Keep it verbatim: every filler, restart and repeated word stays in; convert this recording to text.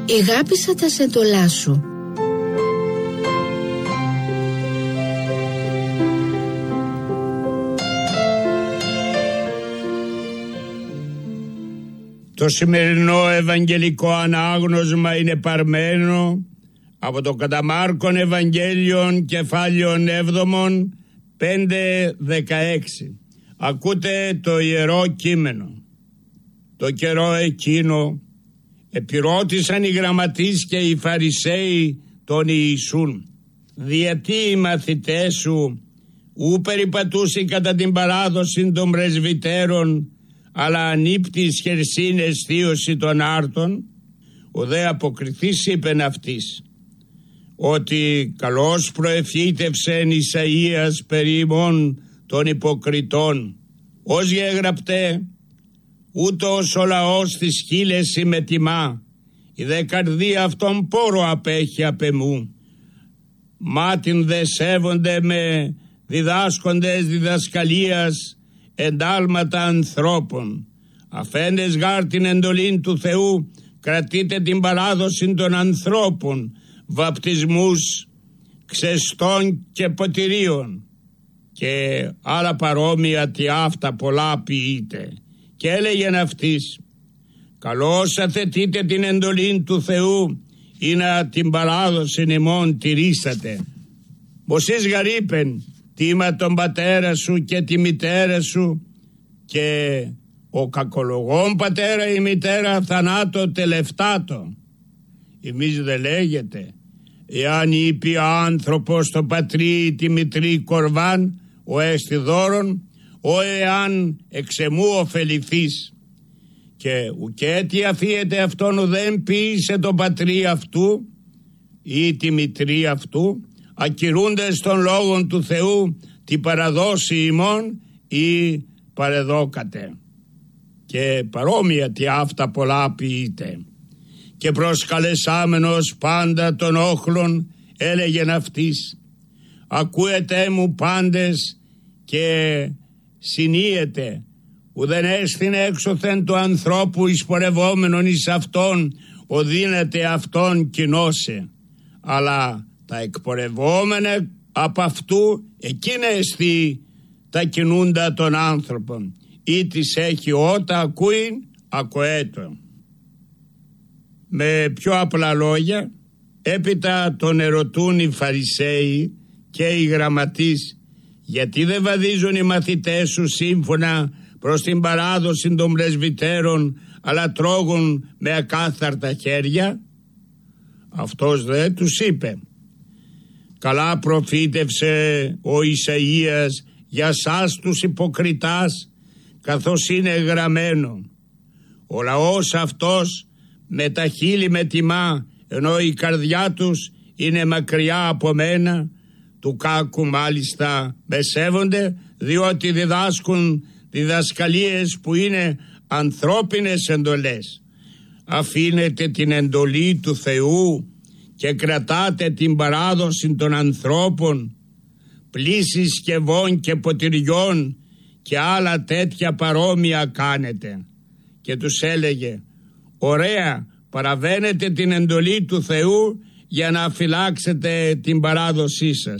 Εγάπησα τα σεντολά σου. Το σημερινό ευαγγελικό ανάγνωσμα είναι παρμένο από το κατά Μάρκον Ευαγγέλιον κεφάλαιον έβδομον πέντε δεκαέξι. Ακούτε το ιερό κείμενο. Το καιρό εκείνο επιρώτησαν οι γραμματείς και οι Φαρισαίοι τον Ιησούν, διότι οι μαθητές σου ου περιπατούσι κατά την παράδοση των πρεσβυτέρων, αλλά ανύπτης χερσίν αισθίωση των άρτων? Ο δε αποκριθής είπεν αυτής, ότι καλώς προεφήτευσεν Ισαΐας περί ημών των υποκριτών, ως γεγραπτέ, ούτως ο λαός της χείλεση με τιμά, η δε καρδία αυτόν πόρο απέχει απ' εμού. Μάτιν δε σέβονται με διδάσκοντες διδασκαλίας εντάλματα ανθρώπων. Αφέντες γάρ την εντολήν του Θεού, κρατείτε την παράδοση των ανθρώπων, βαπτισμούς ξεστών και ποτηρίων και άλλα παρόμοια τι αυτά πολλά ποιείτε. Και έλεγεν αυτής, καλώς αθετείτε την εντολήν του Θεού ή να την παράδοση ημών τηρήσατε. Μωσής γαρ είπεν, τίμα τον πατέρα σου και τη μητέρα σου, και ο κακολογών πατέρα ή μητέρα θανάτω τελευτάτο. Εμείς δε λέγεται, εάν είπε άνθρωπος το πατρί ή τη μητρή κορβάν, ο έστι δώρον, ο εάν εξεμού ωφεληθείς. Και ουκέτι αφίεται αυτόν ου δεν ποιήσε το πατρί αυτού ή τη μητρή αυτού, ακυρούνται στον λόγον του Θεού τη παραδόση ημών ή παρεδόκατε. Και παρόμοια τι αυτά πολλά ποιείται. Και προσκαλεσάμενος πάντα των όχλων έλεγεν αυτής, ακούετε μου πάντες και συνείετε, ουδεν έστιν έξωθεν του ανθρώπου εισπορευόμενον εις αυτόν, οδύναται αυτόν κοινώσε, αλλά τα εκπορευόμενα από αυτού εκείνα εστί τα κινούντα των άνθρωπων, ή τις έχει ότα ακούειν ακοέτω. Με πιο απλά λόγια, έπειτα τον ερωτούν οι Φαρισαίοι και οι γραμματείς, γιατί δεν βαδίζουν οι μαθητές σου σύμφωνα προς την παράδοση των πρεσβυτέρων, αλλά τρώγουν με ακάθαρτα χέρια? Αυτός δε τους είπε, καλά προφήτευσε ο Ισαΐας για σας τους υποκριτάς, καθώς είναι γραμμένο, ο λαός αυτός με τα χείλη με τιμά, ενώ η καρδιά τους είναι μακριά από μένα, του κάκου μάλιστα με σέβονται, διότι διδάσκουν διδασκαλίες που είναι ανθρώπινες εντολές. Αφήνετε την εντολή του Θεού και κρατάτε την παράδοση των ανθρώπων, πλήσεις σκευών και ποτηριών και άλλα τέτοια παρόμοια κάνετε. Και τους έλεγε, ωραία, παραβαίνετε την εντολή του Θεού για να φυλάξετε την παράδοσή σας.